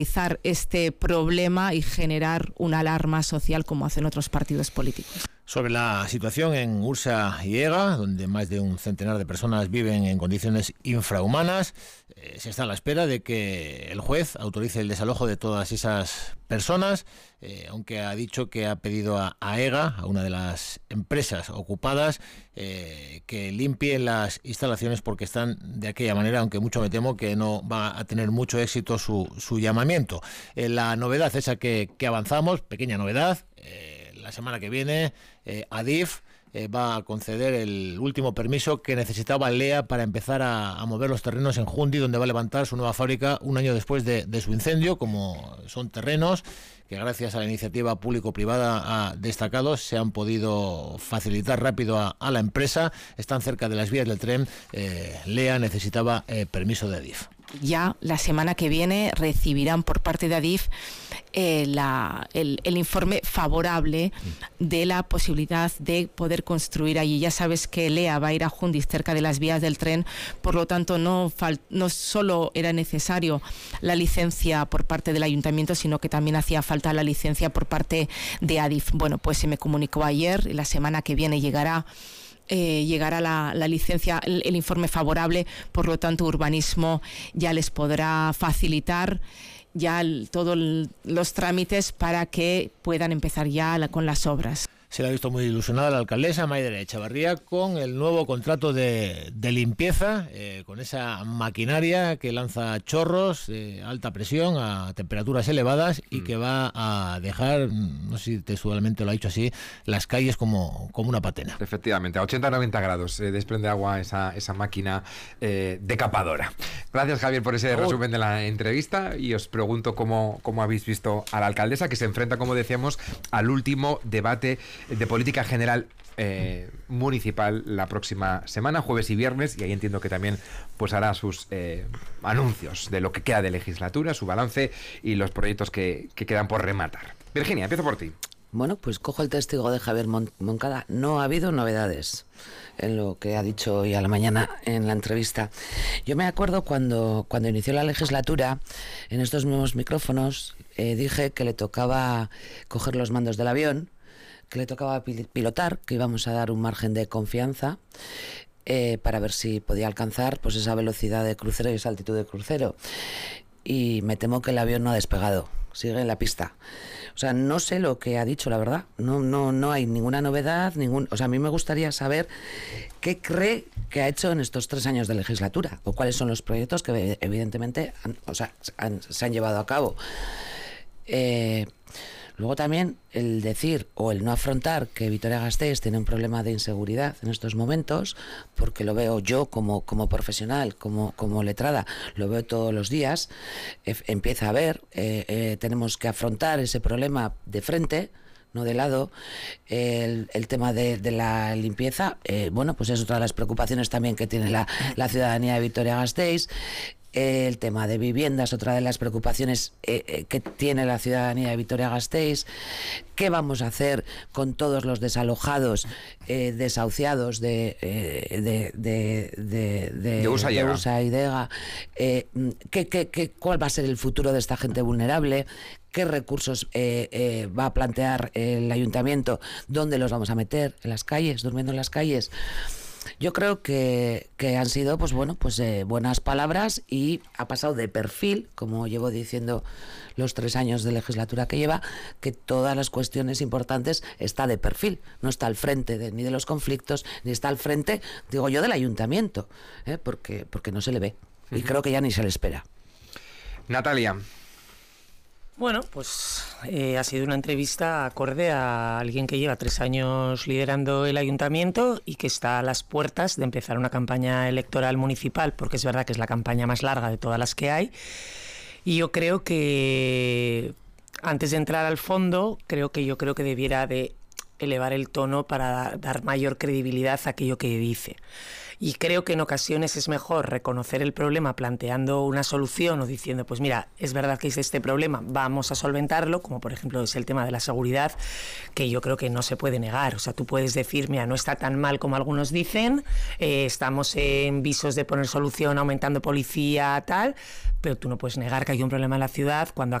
este problema y generar una alarma social como hacen otros partidos políticos. Sobre la situación en Ursa y Ega, donde más de un centenar de personas viven en condiciones infrahumanas, se está a la espera de que el juez autorice el desalojo de todas esas personas, aunque ha dicho que ha pedido a Ega, a una de las empresas ocupadas, que limpie las instalaciones porque están de aquella manera, aunque mucho me temo que no va a tener mucho éxito su llamamiento. La novedad esa que avanzamos, pequeña novedad, la semana que viene Adif va a conceder el último permiso que necesitaba Lea para empezar a mover los terrenos en Jundi, donde va a levantar su nueva fábrica un año después de su incendio. Como son terrenos que gracias a la iniciativa público-privada destacados se han podido facilitar rápido a la empresa, están cerca de las vías del tren, Lea necesitaba permiso de Adif. Ya la semana que viene recibirán por parte de Adif el informe favorable de la posibilidad de poder construir allí. Ya sabes que Lea va a ir a Jundis, cerca de las vías del tren, por lo tanto no solo era necesario la licencia por parte del ayuntamiento, sino que también hacía falta la licencia por parte de Adif. Bueno, pues se me comunicó ayer y la semana que viene llegará la licencia, el informe favorable, por lo tanto Urbanismo ya les podrá facilitar ya todos los trámites para que puedan empezar ya con las obras. Se le ha visto muy ilusionada la alcaldesa Maider Echavarría con el nuevo contrato de limpieza, con esa maquinaria que lanza chorros de alta presión a temperaturas elevadas y que va a dejar, no sé si textualmente lo ha dicho así, las calles como una patena. Efectivamente, a 80-90 grados desprende agua esa máquina decapadora. Gracias, Javier, por ese resumen de la entrevista, y os pregunto cómo habéis visto a la alcaldesa, que se enfrenta, como decíamos, al último debate de política general municipal la próxima semana, jueves y viernes, y ahí entiendo que también pues hará sus anuncios de lo que queda de legislatura, su balance y los proyectos que quedan por rematar. Virginia, empiezo por ti. Bueno, pues cojo el testigo de Javier Moncada. No ha habido novedades en lo que ha dicho hoy a la mañana en la entrevista. Yo me acuerdo cuando inició la legislatura, en estos mismos micrófonos, dije que le tocaba coger los mandos del avión, que le tocaba pilotar, que íbamos a dar un margen de confianza para ver si podía alcanzar pues esa velocidad de crucero y esa altitud de crucero. Y me temo que el avión no ha despegado, sigue en la pista. O sea, no sé lo que ha dicho, la verdad. No hay ninguna novedad, o sea, a mí me gustaría saber qué cree que ha hecho en estos 3 años de legislatura, o cuáles son los proyectos que evidentemente se han llevado a cabo. Luego también el decir o el no afrontar que Vitoria-Gasteiz tiene un problema de inseguridad en estos momentos, porque lo veo yo como profesional, como letrada, lo veo todos los días, empieza a ver, tenemos que afrontar ese problema de frente, no de lado. El tema de la limpieza, bueno, pues es otra de las preocupaciones también que tiene la ciudadanía de Vitoria-Gasteiz. El tema de viviendas, otra de las preocupaciones que tiene la ciudadanía de Vitoria-Gasteiz. ¿Qué vamos a hacer con todos los desalojados, desahuciados de Ursa y Ega? ¿Cuál va a ser el futuro de esta gente vulnerable? ¿Qué recursos va a plantear el ayuntamiento? ¿Dónde los vamos a meter? ¿En las calles? ¿Durmiendo en las calles? Yo creo que han sido buenas palabras, y ha pasado de perfil, como llevo diciendo los 3 años de legislatura que lleva, que todas las cuestiones importantes está de perfil, no está al frente ni de los conflictos, ni está al frente, digo yo, del ayuntamiento, porque no se le ve, y creo que ya ni se le espera. Natalia. Bueno, pues ha sido una entrevista acorde a alguien que lleva 3 años liderando el ayuntamiento y que está a las puertas de empezar una campaña electoral municipal, porque es verdad que es la campaña más larga de todas las que hay. Y yo creo que, antes de entrar al fondo, yo creo que debiera de elevar el tono para dar mayor credibilidad a aquello que dice. Y creo que en ocasiones es mejor reconocer el problema planteando una solución o diciendo, pues mira, es verdad que es este problema, vamos a solventarlo, como por ejemplo es el tema de la seguridad, que yo creo que no se puede negar. O sea, tú puedes decir, mira, no está tan mal como algunos dicen, estamos en visos de poner solución aumentando policía, tal, pero tú no puedes negar que hay un problema en la ciudad cuando